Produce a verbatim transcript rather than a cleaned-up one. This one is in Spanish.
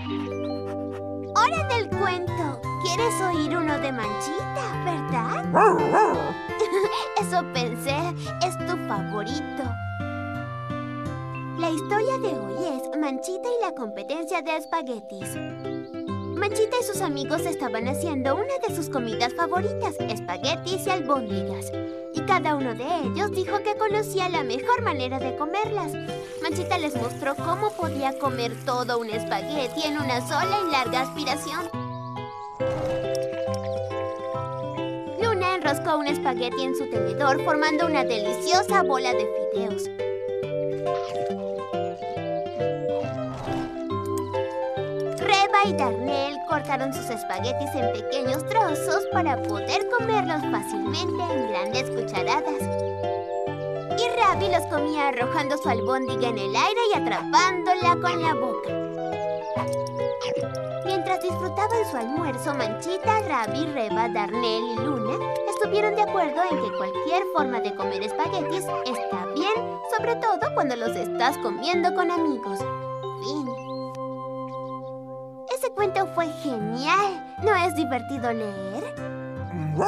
¡Hora del cuento! ¿Quieres oír uno de Manchita, verdad? Eso pensé. Es tu favorito. La historia de hoy es Manchita y la competencia de espaguetis. Manchita y sus amigos estaban haciendo una de sus comidas favoritas, espaguetis y albóndigas. Y cada uno de ellos dijo que conocía la mejor manera de comerlas. Manchita les mostró cómo podía comer todo un espagueti en una sola y larga aspiración. Luna enroscó un espagueti en su tenedor, formando una deliciosa bola de fideos. Reba y Darnell cortaron sus espaguetis en pequeños trozos para poder comerlos fácilmente en grandes cucharadas. Y Ravi los comía arrojando su albóndiga en el aire y atrapándola con la boca. Mientras disfrutaban su almuerzo, Manchita, Ravi, Reba, Darnell y Luna estuvieron de acuerdo en que cualquier forma de comer espaguetis está bien, sobre todo cuando los estás comiendo con amigos. Fin. Ese cuento fue genial. ¿No es divertido leer?